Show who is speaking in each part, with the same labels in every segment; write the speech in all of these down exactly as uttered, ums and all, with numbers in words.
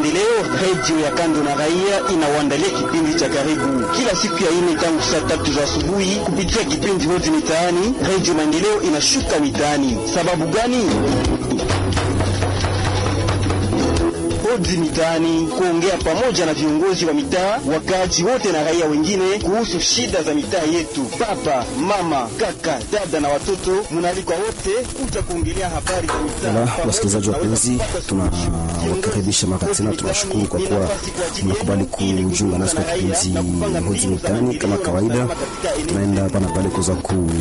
Speaker 1: Maendeleo, redio ya kando na raia inawaandalia kipindi cha karibu kila siku ya ine tangu saa tatu za asubuhi kupitia kipindi Hoji Mitaani. Redio Maendeleo inashuka mitaani. Sababu gani? Hoji Mitaani, kuongea pamoja na viongozi wa mitaa, wakaaji wote na raia wengine kuhusu shida za mitaa yetu. Papa, mama, kaka, dada na watoto, munalikwa wote kuja kuongelea habari za mitaa.
Speaker 2: Wasikilizaji wapenzi, tunawakaribisha mara tena. Tunashukuru kwa kuwa mnakubali kujiunga nasi kwa kipindi Hoji Mitaani. Kama kawaida, tunaenda hapa na pale kuweza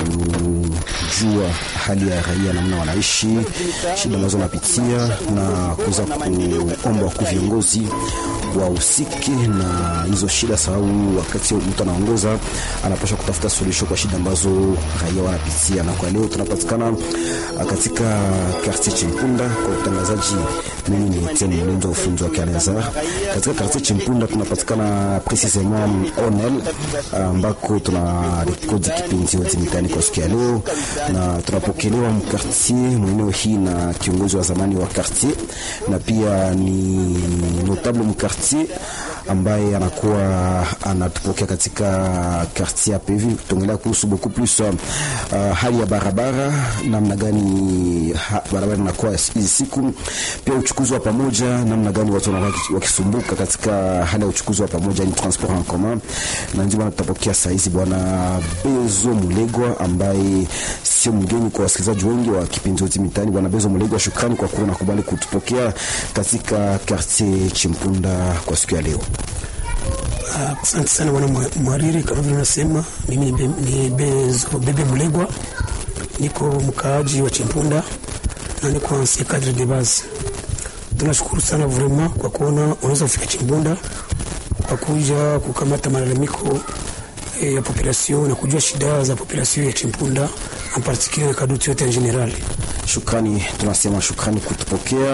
Speaker 2: kujua hali ya raia, namna wanaishi, shida ambazo wanapitia, na kuweza kuomba kwa viongozi wahusike na hizo shida, sababu wakati mtu anaongoza anapaswa kutafuta suluhisho kwa shida ambazo raia wanapitia. Na kwa leo tunapatikana katika quartier Chimpunda kwa utangazaji. Mimi ni Etienne Mlendo, ufunzi wa Kaneza. Katika quartier Chimpunda tunapatikana precisement Onel, ambako tuna rekodi kipindi Hoji Mitaani kwa siku ya leo, na tunapokelewa mkartier mweneo hii na kiongozi wa zamani wa quartier, na pia ni notable mkartier ambaye anakuwa anatupokea katika quartier P V. Tuongelea kuhusu beaucoup plus uh, hali ya barabara, namna gani ha, barabara inakuwa hizi siku, pia uchukuzi wa pamoja, namna gani watu wakisumbuka katika hali ya uchukuzi wa pamoja, ni transport en commun. Na ndio tutapokea saa hizi bwana Bezo Mulegwa, ambaye sio mgeni kwa wasikilizaji wengi wa kipindi Hoji Mitaani. Bwana Bezo Mulegwa, shukrani kwa kuwa nakubali kutupokea katika quartier Chimpunda kwa siku ya leo.
Speaker 3: Asante uh, sana bwana mhariri. Kama vile unasema, mimi ni Bezo Bebe Mulegwa, niko mkaaji wa Chimpunda na niko ancien cadre de base. Tunashukuru sana vraiment kwa kuona unaweza kufika Chimpunda kwa kuja kukamata malalamiko eh, ya population na kujua shida za population ya Chimpunda en particulier na Kadutu yote en general.
Speaker 2: Shukrani, tunasema shukrani kutupokea.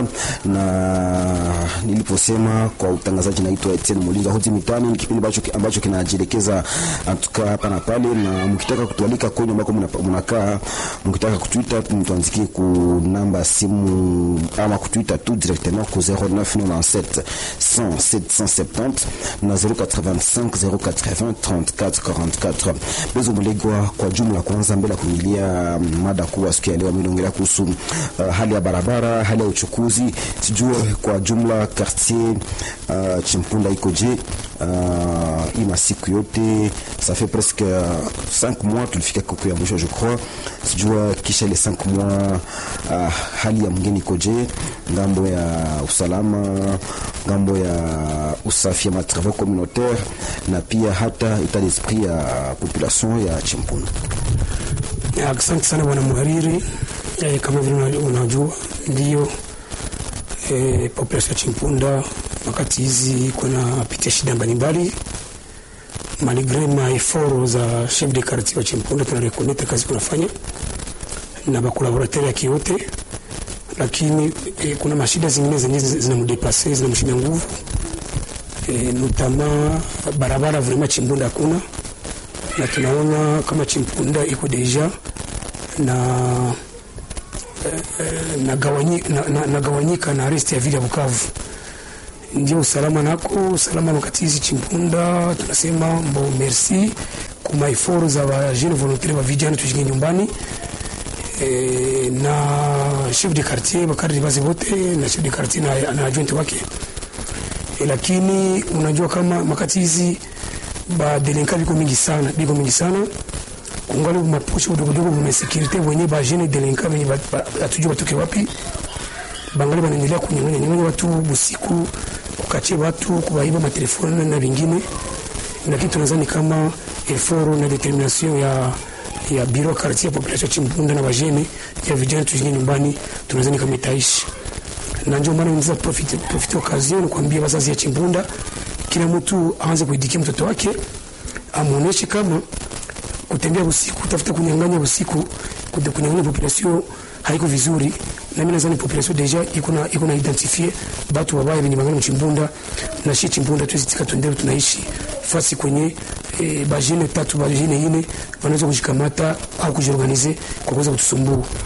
Speaker 2: Na niliposema kwa utangazaji, naitwa Etienne Mlendo. Hoji Mitaani ni kipindi ambacho ambacho kinajielekeza atuka hapa na pale, na mkitaka kutualika kwenye ambako mnakaa, mkitaka kutuita, mtuandikie ku namba simu ama kutuita tu directement ku zero neuf neuf sept cent sept cent sept zero na zero eight zero quatre-vingts trente-quatre quarante-quatre. Bezo Mulegwa, kwa jumla kwanza, mbele ya kuingilia mada kuu siku ya leo, mnaongelea kuhusu uh, hali ya barabara, hali ya uchukuzi. Sijue kwa jumla quartier uh, Chimpunda ikoje uh, ina siku yote. Ça fait presque cinq mois tulifika kwa ya mwisho, je crois. Sijue kisha ile cinq mois uh, hali ya mgeni ikoje, ngambo ya usalama, ngambo ya usafi ya travaux communautaire, na pia hata état d'esprit ya population ya Chimpunda.
Speaker 3: Asante sana bwana mhariri. Eh, kama vile unajua, ndio eh, population ya Chimpunda wakati hizi kuna pitia shida mbalimbali, malgré ma effort za chef de quartier wa Chimpunda. Tunarekoneta kazi tunafanya na ba collaborateur ya kiote, lakini eh, kuna mashida zingine zenye zinamdepasser, zinamshinda nguvu, eh, notamment barabara. Vraiment Chimpunda hakuna, na tunaona kama Chimpunda iko deja na nagawanyika na, na, nagawanyika na rest ya vile ya Bukavu. Ndio usalama nako usalama wakati hizi Chimpunda tunasema mbo merci kuma effort za wa jeune volontaire wa vijana tujinge nyumbani, e, na chef de quartier bakari basi wote na chef de quartier na, na adjoint wake, e, lakini unajua kama wakati hizi ba delinquant biko mingi sana, biko mingi sana kungali maposho dogo dogo kwa security wenye ba jeune delinquant wenye atujua watoke wapi, bangali wanaendelea kunyang'anya nyang'anya watu usiku, kukache watu, kubaiba matelefoni na vingine. Lakini tunadhani kama effort na determination ya ya bureau quartier population Chimpunda na wajene ya vijana tujinge nyumbani, tunadhani kama itaishi. Na ndio maana niza profit profit occasion kuambia wazazi ya Chimpunda, kila mtu aanze kuidikia mtoto wake, amuoneshe kama kutembea usiku, kutafuta kunyang'anya usiku, kunyang'anya population haiko vizuri. Na mimi nadhani population deja iko na iko na identifier watu wabaya wenye magana Chimpunda, na shi Chimpunda tuzitika tuendelee tunaishi fasi kwenye e, bajene tatu bajene ine wanaweza kujikamata au kujiorganize kwa kuweza kutusumbua.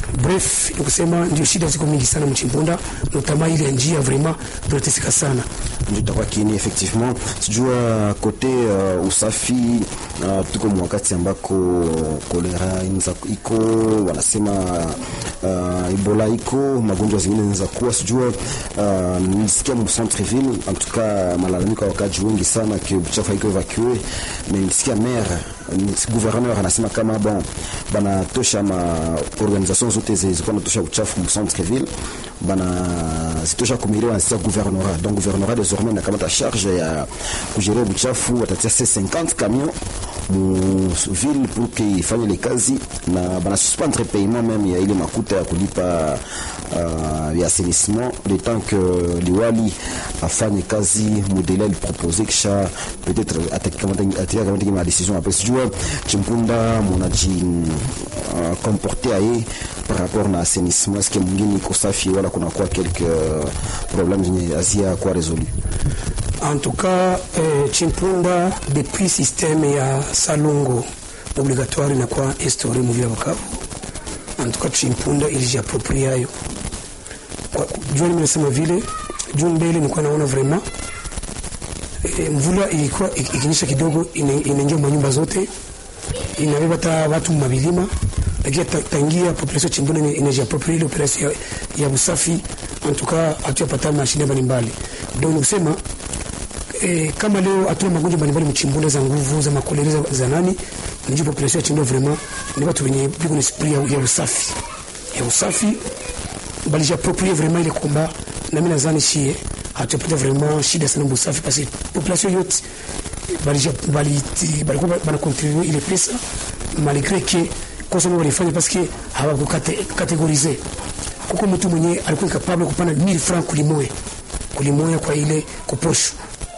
Speaker 3: Bref, ni kusema ndio shida ziko mingi sana Mchimpunda, notama ile njia vraiment tunateseka sana.
Speaker 2: Ndio takuwa kini effectivement sijua kote uh, usafi uh, tuko mwakati ambako kolera inza iko wanasema uh, Ebola iko magonjwa zingine inaweza kuwa sijua uh, nisikia mu centre ville en tout cas malalamiko wakaji wengi sana que buchafu iko evacué mais nisikia maire gouverneur anasema kama bon bana tosha ma organisation zote zilikuwa natosha uchafu mu centre ville bana zitosha kumiriwa na gouvernorat donc gouvernorat désormais na kamata charge ya kujere uchafu watatia cinquante camions mu ville pour que ifanye les kazi na bana suspendre paiement même ya ile makuta ya kulipa uh, ya assainissement le temps que liwali afanye kazi modèle il proposé kisha peut-être atakika kama ma décision après sijua Chimpunda munaji uh, comporter aye par rapport na assainissement est-ce que mwingine iko safi wala kuna kwa quelques uh, problèmes zenye azia kwa résolu.
Speaker 3: En tout cas, eh, Chimpunda depuis système ya Salongo obligatoire na kwa histoire mu Bukavu. En tout cas Chimpunda ilijiapropria hayo. Kwa jua nimesema vile juu mbele nilikuwa naona vraiment e, mvula ilikuwa ikinyesha kidogo inaingia manyumba zote inabeba hata watu mabilima, lakini tangia population Chimpunda inajiapropria ile operation ya, ya usafi. En tout cas hatuyapata mashine mbalimbali. Ndio nikusema E, kama leo hatuna magonjwa mbalimbali Mchimpunda za nguvu za makolera za, za nani ndio population ya Chimpunda vraiment ni watu wenye biko na esprit ya, ya usafi ya usafi bali ja approprier vraiment ile komba na mimi nadhani shie hatupata vraiment shida sana na usafi parce que population yote bali ja bali bali kwa bana contribuer ile pesa malgré que kwa sababu walifanya parce que hawako categoriser kuko mtu mwenye alikuwa capable kupana mille francs kulimoya kulimoya kwa ile kuposho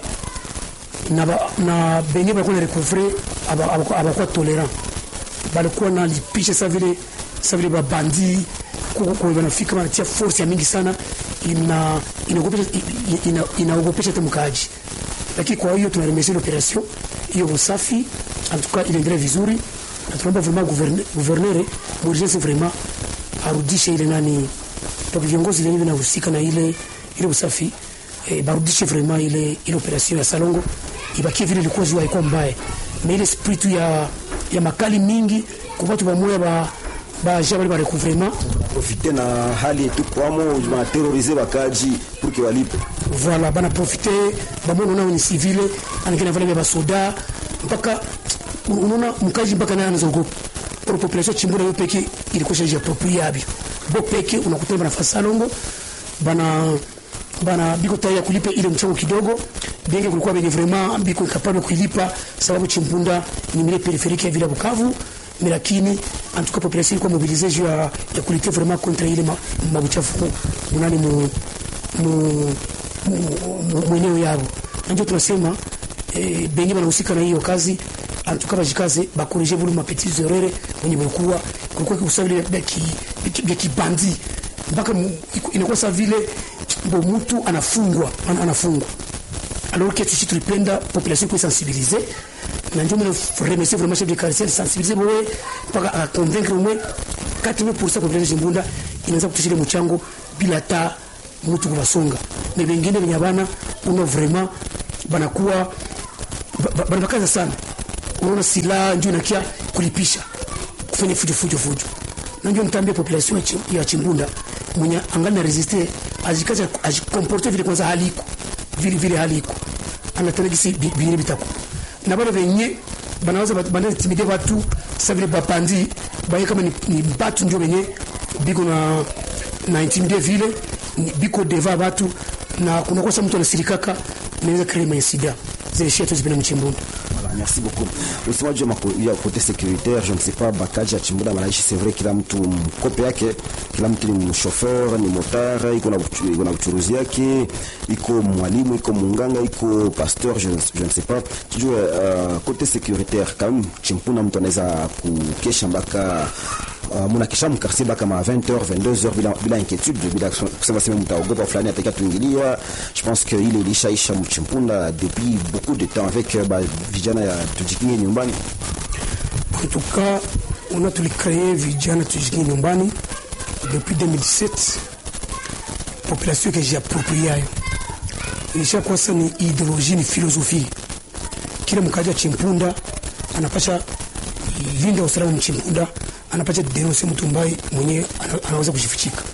Speaker 3: na ba, na benye balikuwa na recouvrer aba aba tolerant balikuwa na lipisha sa vile sa vile babandi kwa kwa wanafika wanatia force ya mingi sana ina inaogopesha ina inaogopesha temkaji, lakini kwa hiyo tunaremesia operation hiyo usafi en tout cas inaendelea vizuri na tunaomba vraiment gouverneur gouverneur urgence vraiment arudishe ile nani kwa viongozi wenyewe wanahusika na ile ile usafi eh, barudishe vraiment ile ile operation ya Salongo ibakie vile ilikuwa jua iko mbaya mais ile spirit ya ya makali mingi kwa watu wa moyo ba ba jabali ba recouvrement
Speaker 2: profiter na hali tu kwamo ba terroriser bakaji pour que walipe
Speaker 3: voilà bana profiter ba mono na ni civile anakina vale ba soda mpaka unaona mkaji mpaka na anazogopa pour population Chimpunda yo peke ilikuwa shaji appropriable bo peke unakuta bana Salongo bana bana biko tayari kulipa ile mchango kidogo bengi kulikuwa bengi vraiment biko capable kulipa sababu Chimpunda ni mile périphérique ya vile Bukavu lakini en tout cas population ilikuwa mobilisée juu ya ya kulite vraiment contre ile mabuchafu munani mu mu mweneo yao ndio tunasema eh, bengi wanahusika na hiyo kazi en tout cas bajikaze bakorije vile ma petites erreurs wenye walikuwa kulikuwa kusabili beki beki bandi mpaka inakuwa sa vile bo mtu anafungwa anafungwa alors que tu tulipenda population kwa sensibiliser na ndio mimi remercier vraiment chef de quartier sensibiliser bowe mpaka a convaincre mwe quatre-vingts pour cent population Chimpunda inaanza kutushile mchango bila hata mtu kubasonga na wengine wenye bana uno vraiment banakuwa banakaza sana unaona sila ndio inakia kulipisha kufanya fujo fujo fujo na ndio mtambie population ya Chimpunda mwenye angana resiste azikaza ajikomporte vile kwanza haliko vile vile haliko anatanagisi bingine bitako na bale wenye banaweza bana timide watu sasa vile bapandi baye kama ni, ni batu ndio wenye biko na na intimide vile biko deva watu na kuna kosa mtu anasirikaka naweza créer incident zile shetu zibina Mchimpunda.
Speaker 2: Merci beaucoup. Usema juu ya côté sécuritaire, je ne sais pas bakaji ya Chimpunda manaishi, c'est vrai kila mtu mkope yake, kila mtu ni chauffeur, ni motard, iko na iko na uchuruzi yake, iko mwalimu, iko munganga, iko pasteur, je, je ne sais pas. Tu uh, côté sécuritaire quand même Chimpunda mtu anaweza kukesha mpaka Uh, muna kisha mkarsi baka ma vingt heures vingt-deux heures bila bila inquiétude bila kusema sema mtaogopa fulani ataka tuingilia. Je pense que ile ilishaisha Mchimpunda depuis beaucoup de temps avec uh, ba vijana ya tujikinge nyumbani.
Speaker 3: En tout cas on a tulicréer vijana tujikinge nyumbani depuis deux mille dix-sept population que j'ai approprié hayo ilishakuwa sasa ni ideology, ni filosofia. Kila mkaji wa Chimpunda anapasha linda usalama Chimpunda, anapasha denonse mtu ambaye mwenyewe anaweza kujifichika.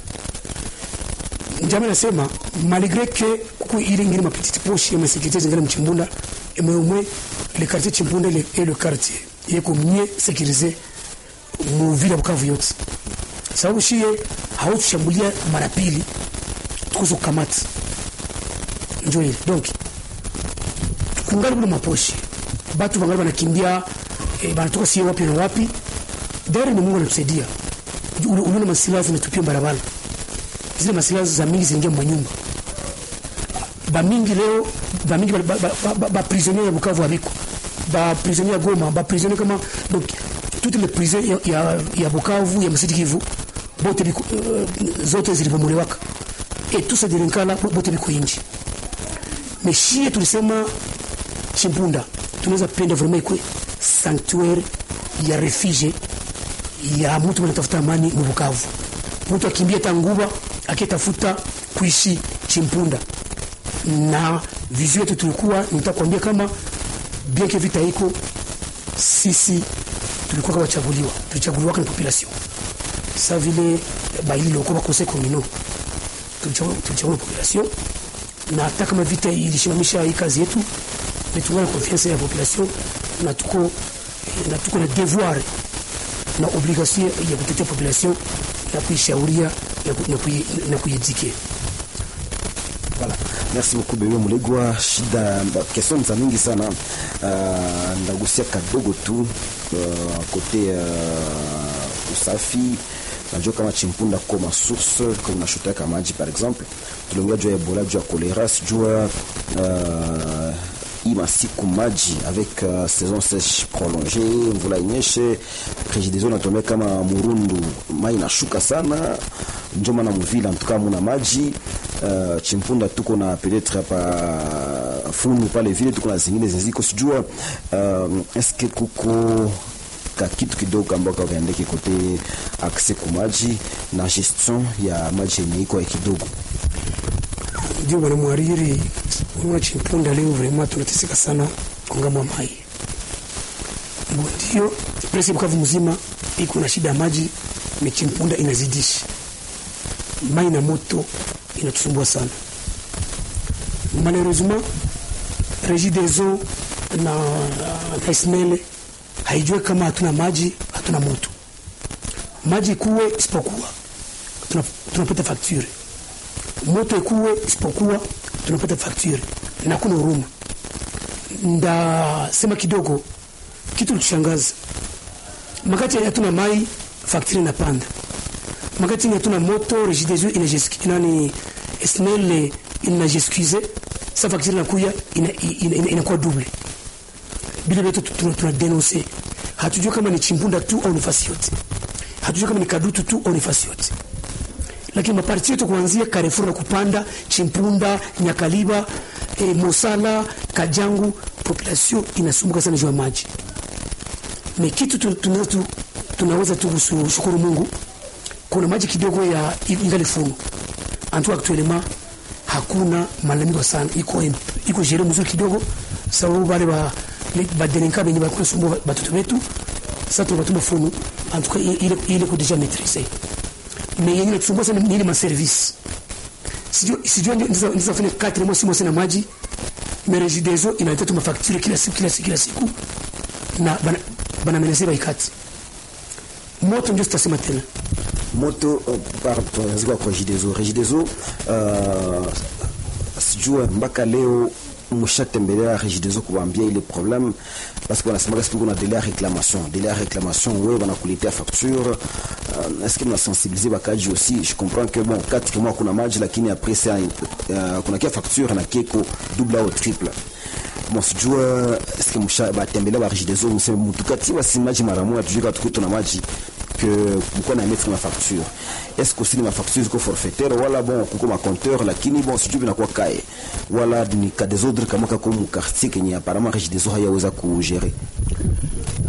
Speaker 3: Njama nasema malgré que kuku ile ngine ma petite poche ya sécurité zingine Mchimpunda mais au moins le quartier Chimpunda et le quartier yeko mieux sécurisé mu vile Bukavu yote. Sababu shie hautushambulia mara pili tukuzo kamati. Njoo donc kungali kuna maposhi batu bangali wanakimbia e, banatoka si wapi na wapi. Dari ni Mungu anatusaidia. Uliona masilaha zinatupia barabara. Zile masilaha za mingi zinaingia mwa nyumba. Ba mingi leo, ba mingi ba, ba, ba, ba, ba prisonniers ya Bukavu habiko. Ba prisonniers ya Goma, ba prisonniers kama donc toutes les prisons ya, ya, ya Bukavu, ya Masidi Kivu, bote biko uh, zote zilibomolewaka. Et tout ça dirinkala bote biko inji. Mais shie tulisema Chimpunda tunaweza penda vraiment iko sanctuaire ya refuge ya mtu anatafuta amani mu Bukavu. Mtu akimbia Tanguba akitafuta kuishi Chimpunda. Na vision yetu tulikuwa nitakwambia kama bien que vita iko sisi tulikuwa kama chaguliwa. Tulichaguliwa kwa population. Sasa vile baili loko ba conseil communal. Tulichaguliwa population. Na hata kama vita ilishimamisha hii kazi yetu, nitungana confiance ya population na tuko na tuko na devoir na obligation ya kutetea population na kuishauria na kuiedike.
Speaker 2: Voilà. Merci beaucoup Bebe Mulegwa. Shida question za mingi sana. Uh, ndagusia kadogo tu uh, kote uh, usafi. Najua kama Chimpunda koma source kama nashotaka maji par exemple. Tuliongea juu ya Ebola, juu ya kolera, juu uh, ima siku maji avec uh, saison sèche prolongée, mvula inyeshe, Regideso natomea kama Murundu mai nashuka sana, ndio maana mvila mtuka muna maji. Uh, Chimpunda tuko na peut-être hapa funu pale vile tuko na zingine ziziko sijua uh, est-ce que kuko ka kitu kidogo ambako kaendeke kote accès kwa maji na gestion ya maji yenye iko kidogo.
Speaker 3: Ndio bwana mwariri, unaona Chimpunda leo vraiment tunateseka sana kongama mai. Ndio presi Bukavu mzima iko na shida ya maji, ni Chimpunda inazidisha. Mai na moto inatusumbua sana. Malheureusement Regideso na na Ismail haijui kama hatuna maji, hatuna moto. Maji kuwe isipokuwa tunapata facture. Moto ikuwe isipokuwa tunapata facture. Na kuna huruma. Nda sema kidogo kitu kushangaza. Makati hatuna mai, facture inapanda. Makati hatuna moto, Regideso inajeski nani Ismail inajeskize, sa facture inakuya inakuwa double. Bila beto tuna denoncer. Hatujui kama ni Chimpunda tu au nafasi yote. Hatujui kama ni Kadutu tu au nafasi yote. Lakini maparti yetu kuanzia Carrefour na kupanda Chimpunda, Nyakaliba, e, Mosala, Kajangu, population inasumbuka sana juu maji. Mais kitu tunaweza tu, tunaweza tu kushukuru Mungu. Kuna maji kidogo ya ingali funu. Antu actuellement hakuna malalamiko sana. Iko iko jere mzuri kidogo sababu wale ba badelinka benye bakuna sumbu batoto betu sasa tunabatuma funu en tout cas ile ile ko déjà maîtriser. Mais yenye tusumbua sana ni ile ma service. Sijui sijui ndizo ndizo fanya quatre mois six mois na maji. Mais Regideso inaleta tu mafacture kila siku kila siku kila siku na bana bana menezeba ikati. Moto ndio tutasema tena.
Speaker 2: Moto uh, pardon ziko kwa Regideso. Regideso uh, sijui mpaka leo mshatembelea Regideso kuambia ile problème parce que wanasema que kuna délai à réclamation délai à réclamation wewe wanakuletea facture uh, est-ce que mna sensibiliser bakaji aussi. Je comprends que bon quatre mois kuna maji lakini après ça uh, kuna kia facture na keko double ou triple. Bon sijua est-ce que msha batembelea ba Regideso mseme mtukati basi maji mara moja tujika tukuto na maji que pourquoi na mettre ma facture. Est-ce que c'est ma facture ziko forfaitaire wala bon kuko ma compteur lakini bon sijui binakuwa kae wala ni ka des autres kama kwa quartier Kenya apparemment Regideso hayaweza kugérer.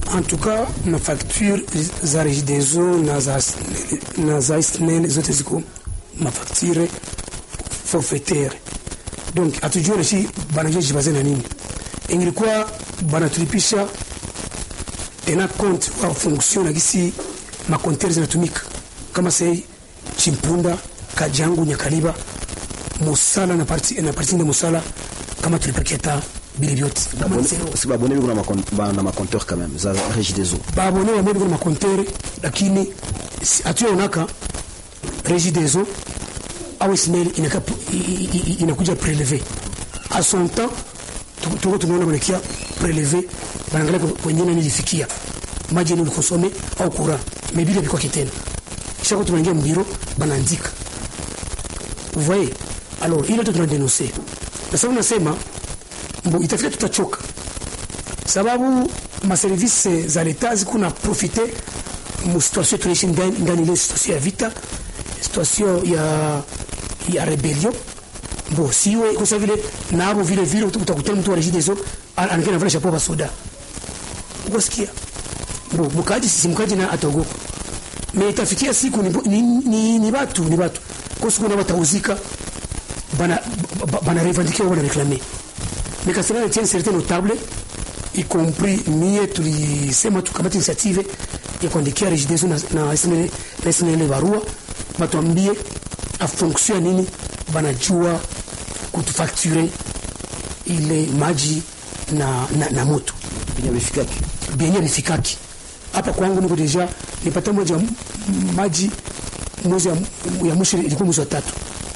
Speaker 3: En tout cas na facture za Regideso na za na za S N E L zote ziko ma facture forfaitaire. Donc atujua na shi banaje jibaze na nini. Ingilikuwa banatulipisha tena compte wa fonction na gisi ma compteur zinatumika kama sei Chimpunda, Kajangu, Nyakaliba, Musala na parti na parti de Musala kama tulipaketa bili vyote.
Speaker 2: Si babone biko na ma compteur quand même za Regideso.
Speaker 3: Babone wa biko na ma compteur lakini atuyo onaka Regideso au S N E L inaka inakuja prélever. À son temps tuko tunaona wanakia prélever banaangalia kwenye nini ilifikia. Maji ni ulikosome au kura. Mebile biko kitena. Chaque tunaingia mbiro banaandika. Vous voyez? Alors, il est tout dénoncé. Na sababu nasema mbo itafika tutachoka. Sababu ma service za leta ziko na profiter mu situation tunaishi ndani ile situation ya vita, situation ya ya rebellion. Mbo siwe kwa sababu vile nabo vile vile utakutana mtu wa Regideso anakaa na vile chapeau ba soda. Ukosikia? Mbo mkaji sisi mkaji na ataogopa. Mais itafikia siku ni ni ni, ni watu ni watu kwa siku na watauzika bana bana revendiquer ou bana réclamer. Mais quand cela tient certains notables y compris mie tulisema tukamata initiative ya kuandikia Regideso na na S N E L barua batuambie a fonction nini banajua kutufacturer ile maji na na, na moto
Speaker 2: Bienya bifikaki.
Speaker 3: Bienya bifikaki. Hapa kwangu niko deja nipata moja maji mwezi ya, ya mwisho ilikuwa mwezi wa tatu.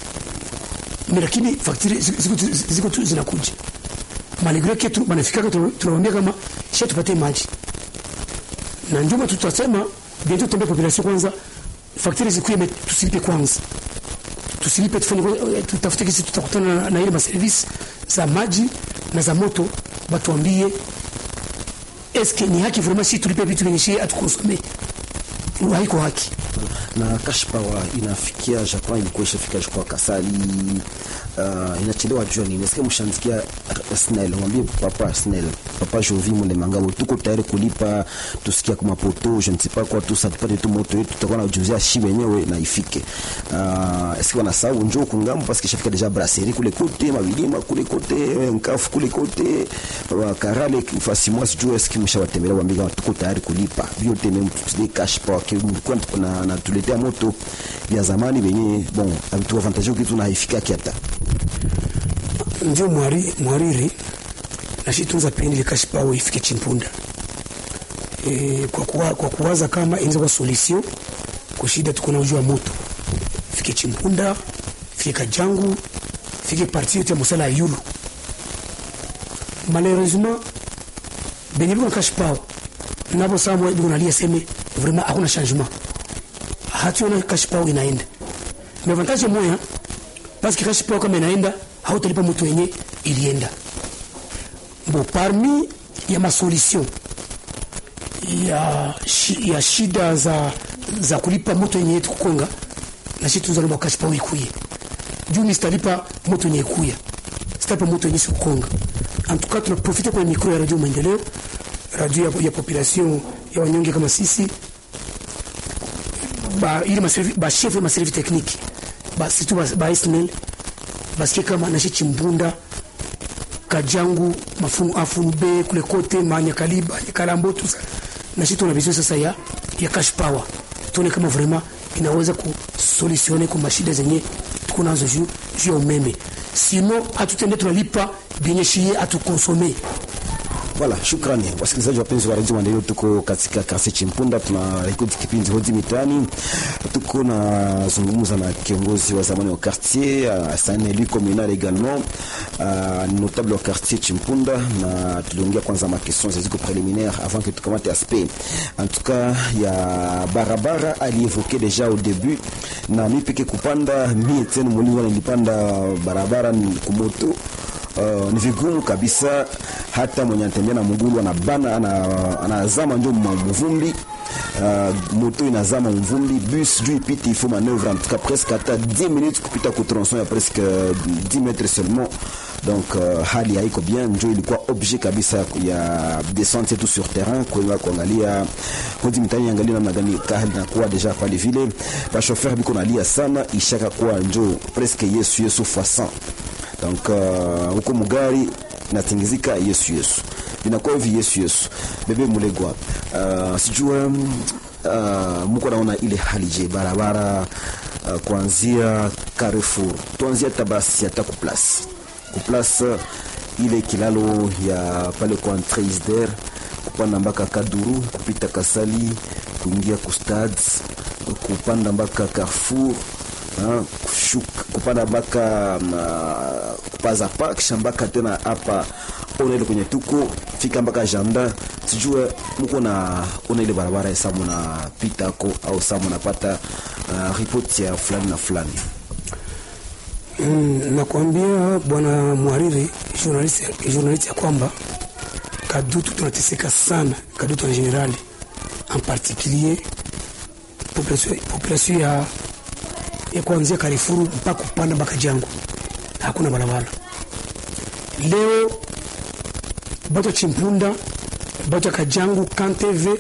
Speaker 3: Lakini facture ziko ziko tu zinakuja. Malgré que tu banafika tunawaambia kama sha tupate maji. Na ndio tutasema bientôt tombe population kwanza facture zikuwe tusilipe kwanza. Tusilipe tufanye tutafute kisi tutakutana na, na ile service za maji na za moto batuambie est-ce que ni haki vraiment si tulipe vitu vyenye shie atukonsome haiko haki.
Speaker 2: Na cash power inafikia Japan ilikuwa ishafika kwa Kasali uh, inachelewa jua nini. Nasikia mshandikia S N E L mwambie papa S N E L papa Jovi Mule Mangabo tuko tayari kulipa tusikia kwa mapoto je ne sais pas quoi tout ça tupate tu moto yetu tutakuwa na ujuzia shi wenyewe na ifike. Uh, est-ce qu'on a ça ou njoo kungambo parce que ishafika déjà brasserie kule kote mabilima kule kote mkafu kule kote wa Karale fasi moi sijua est-ce que mshawatembelea mwambie tuko tayari kulipa vyote même tu cash power kwa na na tuletea moto ya zamani wenye bon avitu avantage kitu na ifika kiata
Speaker 3: ndio mwari mwariri na shitunza pendi ile cash power ifike Chimpunda e, kwa kuwa, kwa kuwaza kama inaweza kwa solution kwa shida tuko na ujua moto ifike Chimpunda ifike Kajangu ifike parti yote ya Musala Yulu. Malheureusement benye kwa cash power nabo samu ndio nalia seme vraiment hakuna changement. Hatuona cash power inaenda. Mais avantage moya parce que cash power kama inaenda hautalipa mtu wenye ilienda. Bon parmi ya ma solution ya shi, ya shida za za kulipa mtu wenye tukonga na shi tunzalomba cash power ikuye. Juu ni stalipa mtu wenye ikuya. Stalipa mtu wenye kukonga. En tout cas tuna profiter kwa micro ya Radio Maendeleo, radio ya, ya population ya wanyonge kama sisi. Ba ili maservi ba chef ma service technique ba situ ba, ba S N E L basikia kama na Chimpunda Kajangu mafungu afunbe kule kote manya kaliba Kalambo tu na sisi tuna vision sasa ya ya cash power tuone kama vraiment inaweza ku solutionner kwa mashida zenye tuko nazo juu juu ya umeme, sino hatutende tunalipa binyeshie atukonsome.
Speaker 2: Voilà, shukrani wasikilizaji wapenzi wa Radio Maendeleo, tuko katika kasi Chimpunda, tuna rekodi kipindi Hodi Mitaani. Tuko na zungumza na kiongozi wa zamani wa quartier uh, un élu communal également uh, notable wa quartier Chimpunda, na tuliongea kwanza ma questions ziko préliminaires avant que tukamate aspect en tout cas ya barabara alievoqué déjà au début, na mipeke kupanda mimi tena mwalimu nilipanda barabara ni kumoto. Uh, ni vigumu kabisa, hata mwenye anatembea na mguu anabana ana anazama ndio mvumbi. Uh, moto inazama mvumbi, bus juu ipite il faut manœuvre en tout cas presque hata dix minutes kupita ku tronçon ya presque dix mètres seulement. donc uh, hali haiko bien, ndio ilikuwa objet kabisa ya descente yetu sur terrain kwenda kuangalia hodi mtani, angalia namna gani hali inakuwa deja pale vile ba chauffeur biko nalia sana, ishaka kuwa njo presque yesu yesu fois cent. Donc uh, huko mugari natingizika yesu yesu inakuwa hivi yesu yesu bebe mulegwa uh, sijua uh, mko naona ile hali je barabara uh, kuanzia Carrefour tuanzia tabasi hata ku place ku place ile kilalo ya pale kwa Treister kupanda mpaka Kaduru kupita Kasali kuingia ku Stade kupanda mpaka Carrefour ha, kushuka kupanda mpaka uh, kupaza park shambaka tena hapa ona ile kwenye tuko fika mpaka Janda, sijue mko na ona ile barabara ya samu na pita ko au samu napata uh, report ya fulani na fulani.
Speaker 3: Mm, nakwambia bwana Mwariri journalist journalist ya kwamba Kadutu tunateseka sana, Kadutu en general en particulier population population ya ya kuanzia Carrefour mpaka kupanda mpaka Jango hakuna barabara. Leo bato Chimpunda, bato Kajangu, Kanteve,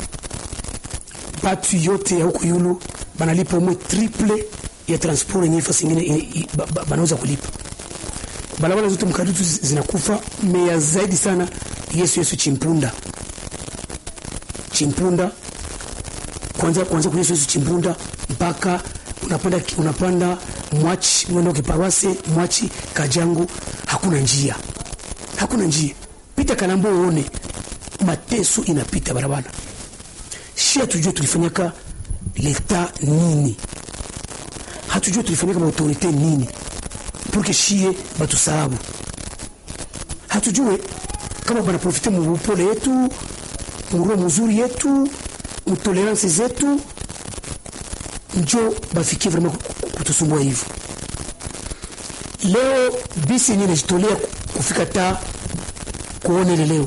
Speaker 3: batu yote ya huku yulu banalipa umwe triple ya transport yenye fasi ingine banaweza kulipa. Barabara zote mkadutu zinakufa, meya zaidi sana yesu yesu Chimpunda. Chimpunda kwanza kwanza kwa yesu yesu Chimpunda mpaka unapanda unapanda Mwachi mwendo kiparwase Mwachi Kajangu, hakuna njia. Hakuna njia. Pita Kalambo uone mateso inapita barabara. Shia tujue tulifanyaka leta nini? Hatujue tulifanyaka ba autorite nini? Porque shie batu sababu. Hatujue kama bana profite mu pole yetu, mu mzuri yetu, mu tolerance zetu, njo bafikie vraiment kutusumbua hivyo. Leo bisi yenyewe inajitolea kufika ta kuone leo.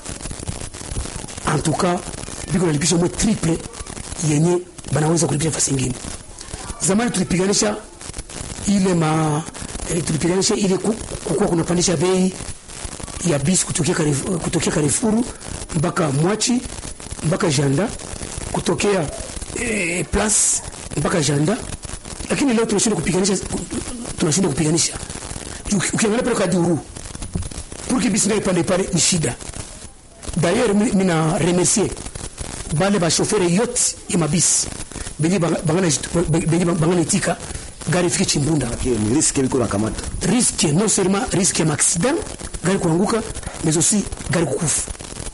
Speaker 3: En tout cas, biko nalipisha mwe triple yenye banaweza kulipisha fasi nyingine. Zamani tulipiganisha ile ma ile tulipiganisha ile kukua kunapandisha bei ya bisi kutokea Carrefour, kutokea Carrefour mpaka Mwachi mpaka Janda, kutokea eh, Place mpaka Janda, lakini leo tunashinda kupiganisha tunashinda kupiganisha. Ukiangalia pale Kaduru pour que bisi ngai pale pale ni shida. D'ailleurs mina remercier bale ba chauffeur yote ya mabisi benye bangana benye bangana tika gari fiki Chimpunda.
Speaker 2: Okay, ni risque liko na kamata.
Speaker 3: Risque non seulement risque ya accident gari kuanguka, mais aussi gari kukufa.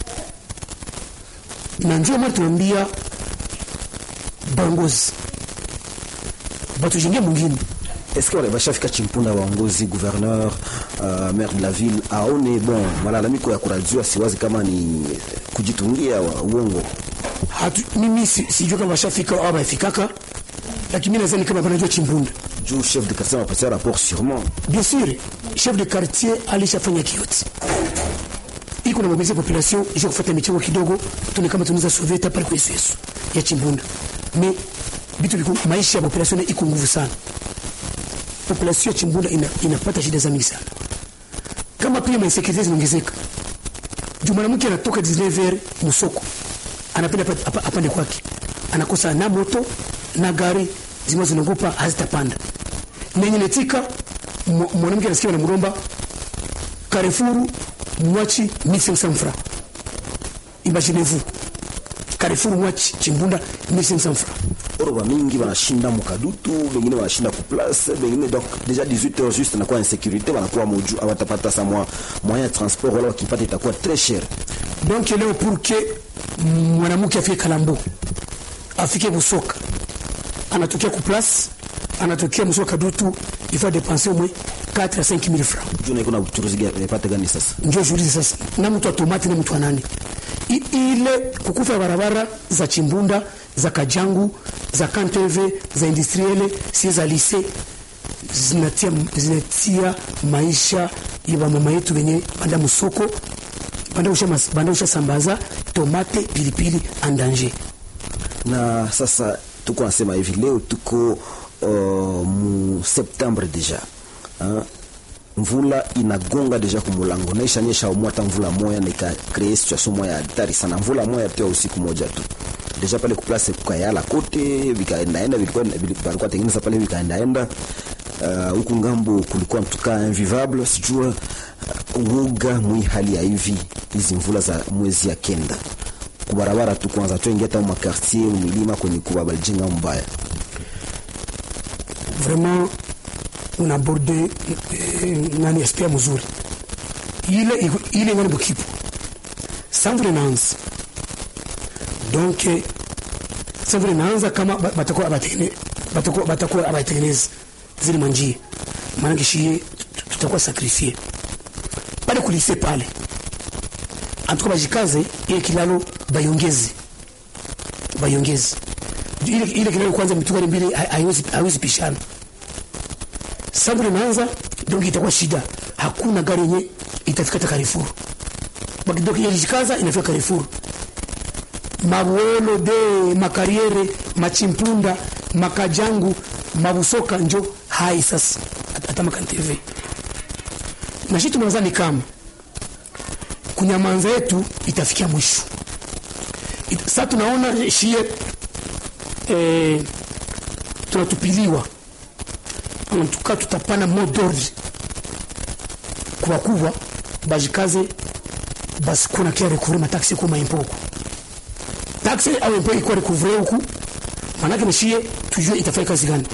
Speaker 3: Na njoo mara tunaambia bangozi batu jingia mwingine.
Speaker 2: Est-ce que wale bashafika Chimpunda waongozi gouverneur uh, maire de la ville aone bon malalamiko ya kurajua siwazi kama ni kujitungia uongo?
Speaker 3: Hatu mimi sijui si kama bashafika au bafikaka, lakini mimi nadhani kama banajua Chimpunda.
Speaker 2: Juu chef de quartier a passé rapport sûrement.
Speaker 3: Bien sûr, chef de quartier alishafanya kioti. Iko na mobiliser population, je kufuata michezo kidogo, tuni kama tunaweza sauver ta pale kwa Yesu Yesu ya Chimpunda. Mais bitu liko maisha ya population iko nguvu sana. Population ya Chimpunda ina, inapata shida za mingi sana. Kama pia mainsécurité zinaongezeka. Juu mwanamke anatoka dix-neuf heures msoko. Anapenda apande kwake. Anakosa na moto na gari zimo zinagopa hazitapanda. Nenye netika mwanamke anasikia na mromba Carrefour Mwachi mille cinq cents francs. Imaginez-vous. Carrefour Mwachi Chimpunda mille cinq cents francs.
Speaker 2: Oroba mingi wanashinda mkadutu, wengine wanashinda ku place, wengine donc déjà dix-huit heures juste na kwa insécurité wanakuwa moju awatapata sa moyen moyen de transport wala wakipata itakuwa très cher.
Speaker 3: Donc leo pour que mwanamke afike Kalambo afike Busoka anatokea ku place anatokea Musoka Dutu, il faut dépenser au moins quatre à cinq mille francs.
Speaker 2: Juu na kuna uchuruzi pata gani sasa?
Speaker 3: Ndio juruzi sasa. Na mtu atomati na mtu anani. I, ile kukufa barabara za Chimpunda, za Kajangu, za Kanteve, za industriele, si za lycée zinatia zinatia maisha ya mama yetu wenye banda musoko, banda usha mas, banda usha sambaza tomate pilipili en danger.
Speaker 2: Na sasa tuko nasema hivi leo tuko uh, mu Septembre deja. Hein? mvula inagonga deja kumulango na ishanyesha umwata mvula moya na ika create situation moya hatari sana. Mvula moya tu usiku moja tu deja pale ku place kukayala kote vikaendaenda, vilikuwa vilikuwa tengeneza pale vikaendaenda huku uh, ngambo kulikuwa mtuka invivable. Sijua uoga uh, mwi hali ya hivi hizi mvula za mwezi ya kenda kubarabara tu kwanza tu ingia hata makartier milima kwenye kubaba jinga mbaya.
Speaker 3: Vraiment on a abordé eh, nani aspect mzuri ile ile ngani bukipo samvule naanza donc samvule naanza kama batakuwa abatengeneza batakuwa batakuwa abatengeneza zile manjie maana kishie tutakuwa sacrifier pale kulise pale antuko bajikaze ile kilalo bayongeze bayongeze ile ile kilalo kwanza mituka mbili haiwezi haiwezi pishana. Samvule naanza donc itakuwa shida, hakuna gari yenye itafika Carrefour. Bakidoki yajikaza inafika Carrefour. Mabwelo de makariere machimpunda makajangu mabusoka njo hai sasa hata makan T V. Na shitu mwanzani kama kunyamanza yetu itafikia mwisho. It, sasa tunaona shie eh tunatupiliwa. Antuka tutapana modordi kwa kuwa bajikaze basi kuna kia recouvrir ma taxi kuma impoko taxi au impoko iko recouvrir huku manake mshie tujue itafanya kazi gani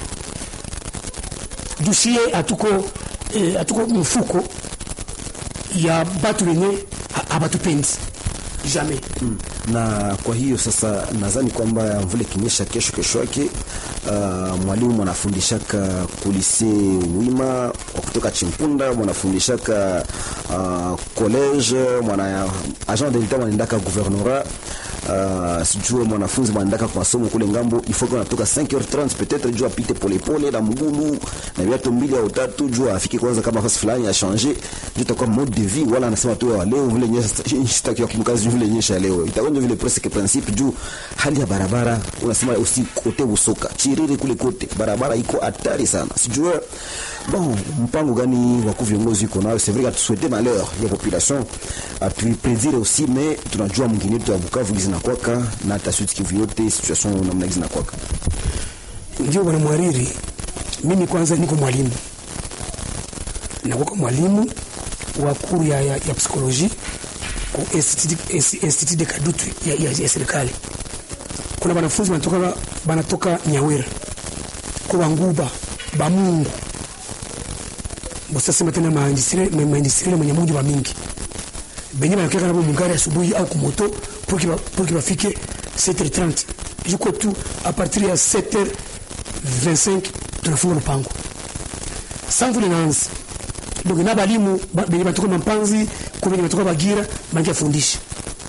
Speaker 3: dushie atuko eh, atuko mfuko ya batu wenye abatupendi jamais
Speaker 2: hmm. Na kwa hiyo sasa nadhani kwamba mvule kinyesha kesho kesho yake uh, mwalimu mwanafundishaka kulise wima kwa kutoka Chimpunda, mwanafundishaka uh, college, mwana agent de l'etat mwanaendaka gouvernorat, uh, sijue mwanafunzi mwanaendaka kwa masomo kule ngambo, il faut qu'on atoka cinq heures trente peut-être jua apite pole pole na mgulu na viatu mbili au tatu jua afike kwanza kama fasi fulani ya changer jua kwa mode de vie. Wala anasema tu leo vile nyesha sitaki kumkazi vile nyesha leo itakonja vile presque principe juu hali ya barabara unasema usi kote usoka chiriri kule kote barabara iko hatari sana. Sijua bon mpango gani wa viongozi iko nao. C'est vrai que tu souhaitais malheur ya population a pu prédire aussi, mais tunajua mwingine wetu wa Bukavu gizina kwaka na hata suite Kivu yote situation namna gizina kwaka.
Speaker 3: Ndio bwana mwariri, mimi kwanza niko mwalimu na kwa mwalimu wa kuru ya, ya, ya psikoloji kwa institut de Kadutu ya, ya, ya serikali. Kuna wanafunzi wanatoka wanatoka Nyawera kwa Nguba Bamungu bosa sema tena maindustrie maindustrie mwenye mungu wa mingi benye banakeka na mungari asubuhi au kumoto pour qu'il pour qu'il bafike sept heures trente juko tu à partir ya sept heures vingt-cinq tunafunga mpango samvule naanza donc na balimu benye batoka Mampanzi kwa benye batoka Bagira bangia fundisha.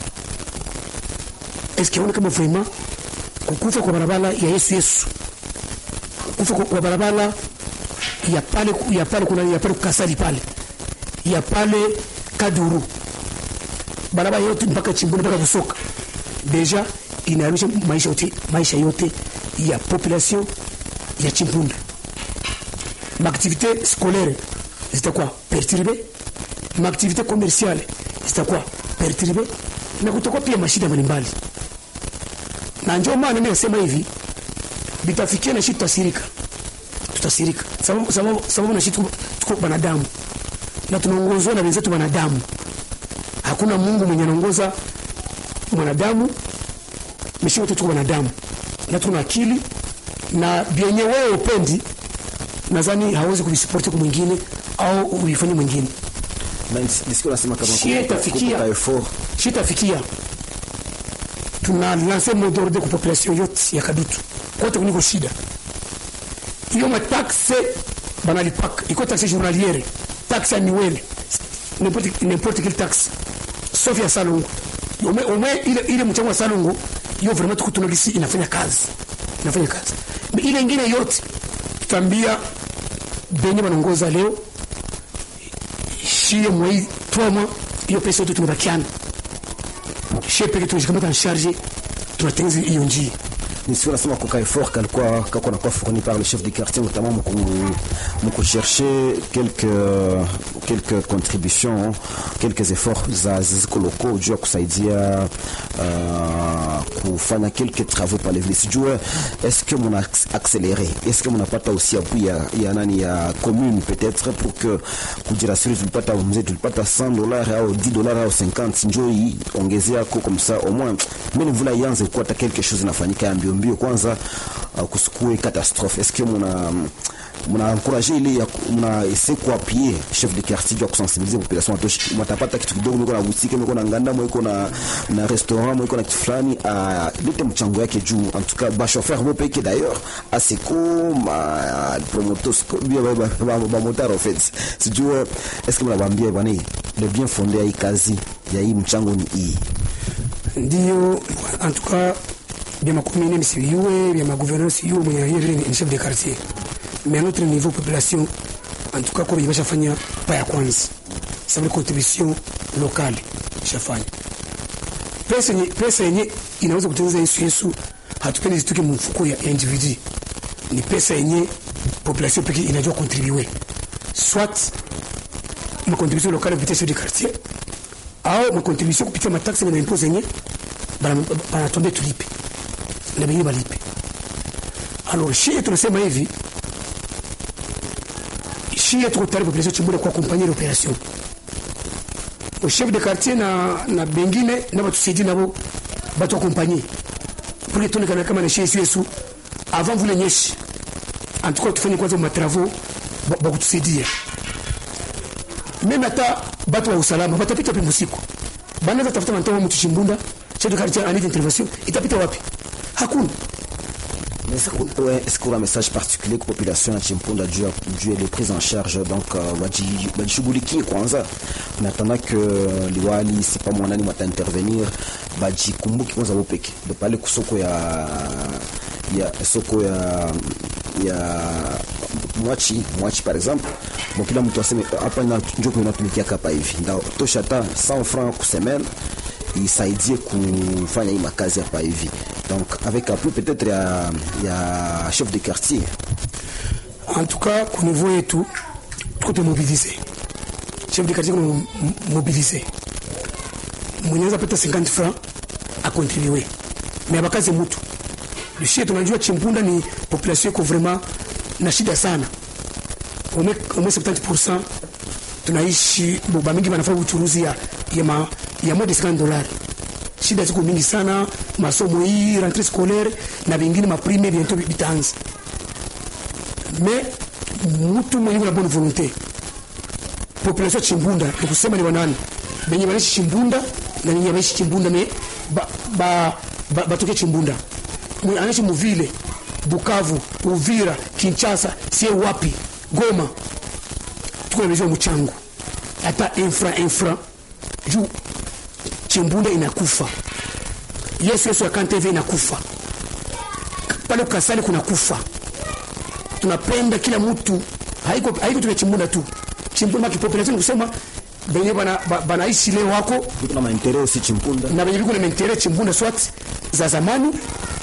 Speaker 3: Est-ce qu'on kama vraiment kukufa kwa barabara ya Yesu Yesu kukufa kwa barabara ya pale ya pale kuna ya pale Kasali pale ya pale Kaduru barabara yote mpaka Chimbuni mpaka Busoka deja inaarusha maisha yote maisha yote ya population ya Chimbunda. L'activité scolaire zitakuwa perturbée, l'activité commerciale zitakuwa perturbée na kutoka pia mashida mbalimbali. Na njoo maana mimi nasema hivi bitafikia na shida tutasirika tutasirika sababu sababu sababu na shida tuko wanadamu na tunaongozwa na wenzetu wanadamu. Hakuna Mungu mwenye anaongoza mwanadamu, mishio tuko wanadamu na tuna akili na bienye wewe upendi nadhani hawezi kubisupport kwa mwingine au uifanye mwingine.
Speaker 2: Na nisiko nasema kama
Speaker 3: kwa effort shita fikia tuna lancer mot d'ordre kwa population yote ya Kadutu kote kuniko shida hiyo mataxe banalipaka iko taxe journalière taxe annuelle n'importe n'importe quelle taxe sauf ya Salongo ome ome ile ile mchango wa Salongo hiyo vraiment tukutunagisi inafanya kazi inafanya kazi ile nyingine yote tutambia benye banongoza leo shie mwezi trois mois hiyo pesa yote tunabakiana shepe kitu tunajikamata en charge tunatengeneza hiyo njia.
Speaker 2: Nisiwe nasema kwa effort kalikuwa kako na kwa fourni par le chef de quartier notamment mko mko chercher quelques quelques contributions, quelques efforts za ziko locaux juu ya kusaidia uh, kufanya quelques travaux par les villes. Sijue est-ce que mon accéléré, est-ce que mon apata aussi appui ya, ya nani ya commune peut-être pour que kujirasiri tulipata mzee tulipata cent dollars au dix dollars au cinquante njoi ongezea kwa comme ça au moins mimi vula yanze kwa ta quelque chose inafanyika mbio mbio kwanza uh, kusikue catastrophe. Est-ce que mona mona encourager ile ya mona essayer kwa pied chef de quartier pour sensibiliser la population atoshi matapata kitu kidogo mko na boutique mko na nganda mko na na restaurant mko na kitu fulani a lete mchango yake juu en tout cas ba chauffeur bo peke d'ailleurs asiko ma promoteur bien ba ba motar en fait si tu est-ce que mnabambia bwana le bien fondé ya hii kazi ya hii mchango ni hii
Speaker 3: ndio en tout cas bien ma commune ni siwe bien ma gouvernance yo mwenye yeye ni chef de quartier mais à notre niveau population en tout cas kwa bibasha fanya pa ya kwanza sababu contribution locale shafanya pesa ni pesa yenye inaweza kutengeneza Yesu Yesu hatupendi zitoke mfuko ya individu ni pesa yenye population pekee inajua contribuer soit ma contribution locale kupitia chef de quartier au ma contribution kupitia mataxi na impôts yenye bana bana tombe tulipe na bingine balipe. Alors shie tunasema hivi shie tuko tayari population Chimbunda kwa accompagner l'opération. Au chef de quartier na na bengine na watu saidi nabo batu accompagner pour que tuone kama na shie Yesu avant vous lenyeshi en tout cas tufanye kwanza ma travaux ba kutusaidia même hata batu wa usalama batapita pe musiku banaanza tafuta mantao mtu Chimbunda chef de quartier en intervention itapita wapi hakuna.
Speaker 2: Mais est-ce qu'il y a un message particulier que la population à Chimpunda dû les prises en charge donc wajishughulikie kwanza en attendant que liwali c'est pas mwanani mata intervenir bajikumbuki kwanza wopeke de pale kusoko ya ya soko ya ya mwachi mwachi par exemple bon kila mtu aseme hapa na njoko inatumikia hapa hivi ndio tosha ta cent francs kwa semaine isaidie kufanya hii makazi hapa hivi donc avec appui peut-être ya ya chef de quartier.
Speaker 3: En tout cas au niveau yetu tuko mobiliser chef de quartier nous mobiliser mwenyewe pata cinquante francs à contribuer mais abakaze mtu le chef tunajua Chimpunda ni population iko vraiment na shida sana au moins soixante pour cent tunaishi boba mingi wanafanya uchuruzi ya ya ma, ya moins de cinquante dollars. Shida ziko mingi sana masomo hii rentrée scolaire na vingine ma prime bientôt bitanzi. Mais mtu mwenye na bonne volonté population Chimbunda tukusema ni wanani benye wanaishi Chimbunda na wenye wanaishi Chimbunda me ba ba, ba batoke Chimbunda mwenye anaishi Muvile Bukavu Uvira Kinshasa sie wapi Goma tuko na mchango hata infra infra juu Chimbunda inakufa. Yesu Yesu ya Kanteve inakufa. Pale Kasali kuna kufa. Tunapenda kila mtu haiko haiko tuna Chimbunda tu. Chimbunda kipopulation kusema benye bana banaishi leo wako
Speaker 2: kuna maendeleo si Chimbunda.
Speaker 3: Na benye kuna maendeleo Chimbunda swat za zamani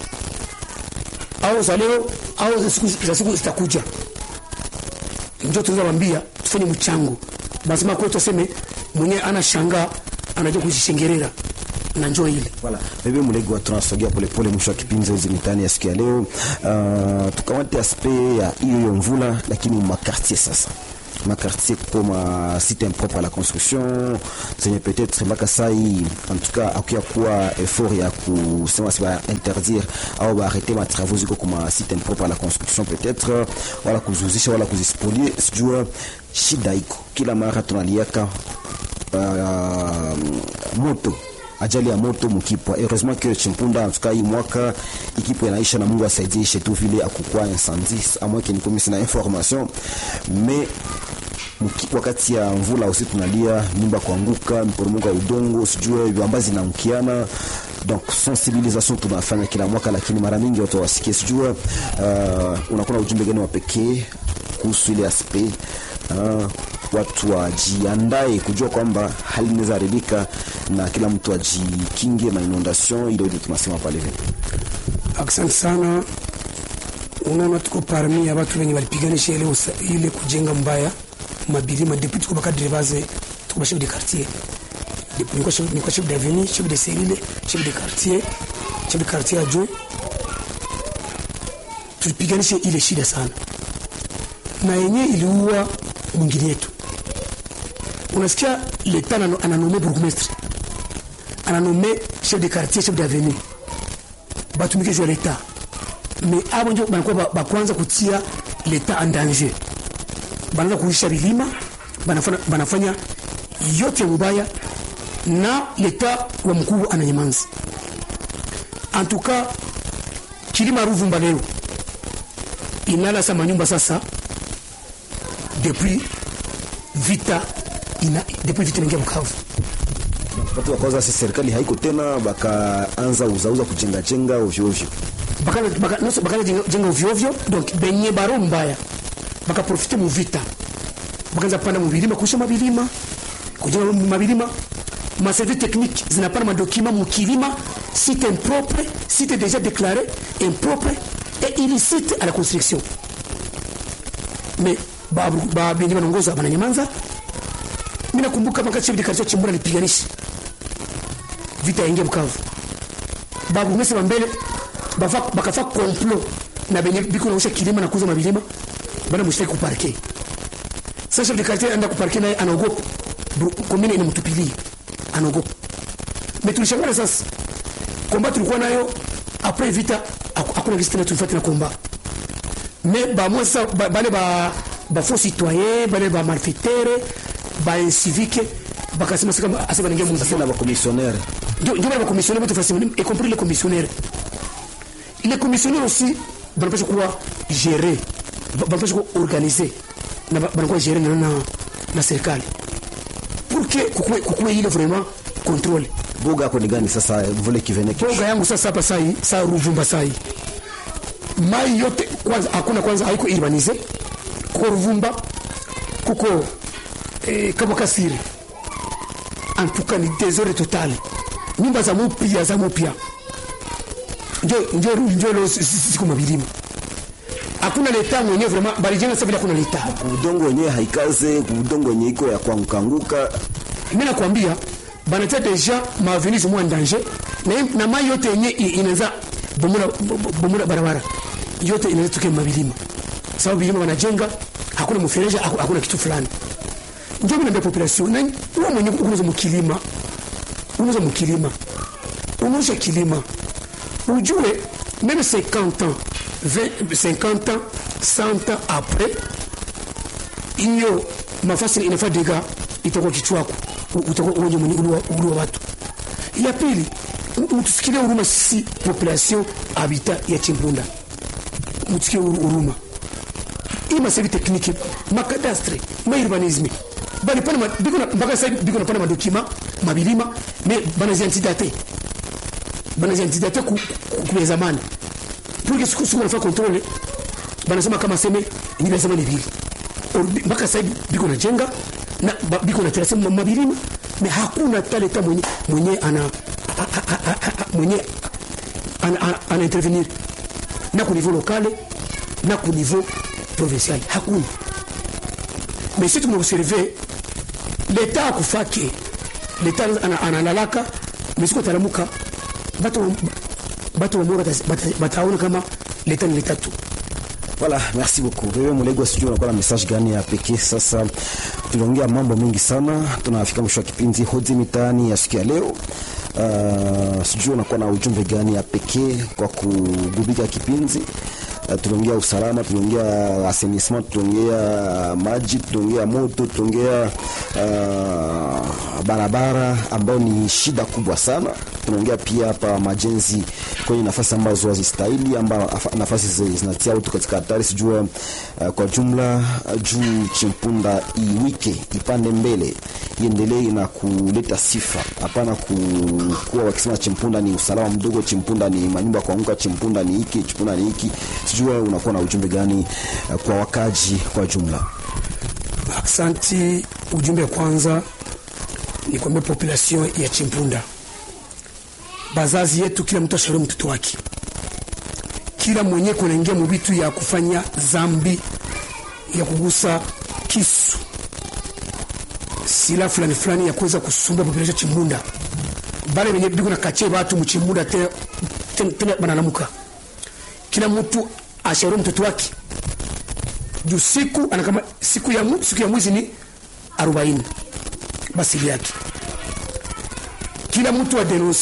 Speaker 3: au za leo au za siku za siku zitakuja. Ndio tunawaambia tufanye mchango. Lazima kwa tuseme mwenye anashangaa anajua kujishengerera na njoo ile.
Speaker 2: Voilà. Bebe Mulegi wa tunasogea pole pole mwisho wa kipindi hizi mitani ya siku ya leo. Uh, tukamate aspect ya hiyo ya mvula lakini ma quartier sasa. Ma quartier comme site impropre à la construction, c'est peut-être mpaka sai en tout cas akuya kuwa effort ya kusema si ba interdire au ba arrêter ma travaux ziko comme site impropre à la construction peut-être wala kuzuzisha wala kuzispolier sijua shida iko kila mara tunaliaka uh, moto ajali ya moto mkipwa. Heureusement que Chimpunda en tout cas hii mwaka ikipo inaisha na Mungu asaidie chez tout vile akukua incendie à moins que ni comme sina information mais mkipwa wakati ya mvula usiku tunalia nyumba kuanguka mporomoko wa udongo sijue viambazi na mkiana donc sensibilisation tunafanya kila mwaka lakini mara mingi watu wasikie sijue uh, unakuwa ujumbe gani wa pekee kuhusu ile aspect uh, watu wajiandae kujua kwamba hali inaweza haribika na kila mtu ajikinge na inondation ile ile tunasema pale vile.
Speaker 3: Asante sana. Unaona tuko parmi ya watu wenye walipiganisha ile ile kujenga mbaya mabilima depuis tuko baka drivaze tuko chef de quartier depuis niko chef niko chef d'avenue chef de cellule chef de quartier chef de quartier adjoint tulipiganisha ile shida sana na yenye iliua mwingine yetu. Unasikia leta ananome bourgmestre ananome chef de quartier chef d'avenue batumike jwa leta mais abo ndio banakuwa ba kwanza kutia leta en danger, banaanza kuisha bilima, banafanya banafanya yote mbaya na leta wa mkuu ananyamanza. En tout cas Kilima Ruvumba leo inala sama nyumba sasa depuis vita ina depuis vita ingia Bukavu.
Speaker 2: Watu wa kwanza serikali haiko tena bakaanza uzauza kujenga jenga ovyo ovyo.
Speaker 3: Bakana baka noso bakana jenga ovyo ovyo, donc benye baro mbaya. Baka profiter mu vita. Bakaanza panda mu bilima kusha mabilima. Kujenga mabilima. Ma service technique zinapana ma document mu kilima, site impropre, site déjà déclaré impropre et illicite à la construction. Mais babu babu ndio wanaongoza bananyamanza. Mimi nakumbuka mpaka chef de quartier Chimbura alipiganisha vita ingia Bukavu. Babu umesema mbele bafa bakafa complot na benye biko naosha kilima na kuuza mabilima bana mshtaki kuparke. Sasa chef de quartier anaenda kuparke naye anaogopa. Komini inamtupilia. Anaogopa. Mais tulishangaa sasa. Komba tulikuwa nayo après vita hakuna visite na tulifuata na komba. Mais ba moi ça bale ba ba faux citoyen, bale ba malfaiteur, ba civique, bakasema sika asema ningia mungu
Speaker 2: sana ba commissionnaire.
Speaker 3: Ndio ndio ba commissionnaire wote facilement y compris les commissionnaires. Les commissionnaires aussi banapaswa kuwa gérer, banapaswa kuwa organiser na banapaswa gérer na na, na serikali. Pour que kukue kukue ile vraiment contrôle.
Speaker 2: Boga yako ni gani sasa vile kivene kesho?
Speaker 3: Boga yangu sasa hapa sai, saa Ruvumba sai. Mai yote kwanza hakuna kwanza haiko urbanize. Kuko Ruvumba, kuko eh, Kabakasiri. En tout cas ni désordre total. Nyumba za mupia za mupia. Ndio ndio ndio lo siku mabilima. Hakuna leta mwenyewe vraiment balijenga sasa bila kuna leta.
Speaker 2: Udongo wenyewe haikaze, udongo wenyewe iko ya kuanguka.
Speaker 3: Mimi nakwambia banatia deja maavenue zo en danger na, na mai yote yenye inaanza bomura bomura barabara yote inaanza tuke mabilima sababu bilima wanajenga hakuna mfereja hakuna kitu fulani. Ndio mimi na population na wewe mwenyewe unaweza mkilima unaweza mkilima unaweza kilima ujue même cinquante ans vingt cinquante ans cent ans après hiyo mafasi inafaa dega itakuwa kichwako utakuwa uonje mwenye ulu wa watu. Ya pili mtusikilie huruma sisi population habitat ya Chimpunda, mtusikilie huruma hii maservice technique makadastre maurbanisme bali pana biko na mpaka sasa biko na pana madokima mabilima mais bana identité bana identité ku ku zamani pour que siku siku na fa contrôle bana sema kama seme ni lazima ni vile mpaka sasa biko na jenga na biko na terasa mabilima mais hakuna taleta mwenye mwenye ana mwenye ana, ana, ana intervenir na ku niveau local na ku niveau provincial hakuna. Mais si tu m'observes l'état kufake l'état analalaka mais siko talamuka bato bato mbora bataona kama l'état ni l'état tu.
Speaker 2: Voilà, merci beaucoup. Wewe Mulego sijui unakuwa na message gani ya pekee sasa? Tuliongea mambo mengi sana, tunafika mwisho wa kipindi Hoji Mitaani ya siku ya leo. Uh, sijui unakuwa na ujumbe gani ya pekee kwa kugubika kipindi? Uh, tuliongea usalama, tuliongea assainissement, tuliongea maji, tuliongea moto, tuliongea uh, barabara ambayo ni shida kubwa sana. Tunaongea pia hapa majenzi kwenye nafasi ambazo hazistahili, amba nafasi zinatia watu katika hatari. Sijua uh, kwa jumla uh, juu Chimpunda iwike ipande mbele iendelee na kuleta sifa, hapana kuwa wakisema Chimpunda ni usalama mdogo, Chimpunda ni manyumba kuanguka, Chimpunda ni hiki, Chimpunda ni hiki. Sijua unakuwa na ujumbe gani uh, kwa wakaji kwa jumla?
Speaker 3: Asante. Ujumbe kwanza ni kwa population ya Chimpunda, bazazi yetu kila mtu ashauri mtoto wake kila mwenye kunaingia mbitu ya kufanya zambi ya kugusa kisu sila fulani fulani ya kuweza kusumbua population Chimbunda bale wenye bidiko na kache watu mchimbunda tena tena banalamuka kila mtu ashauri mtoto wake juu siku anakama siku ya mtu siku ya mwezi ni arobaini basi yake kila mtu wa denonsi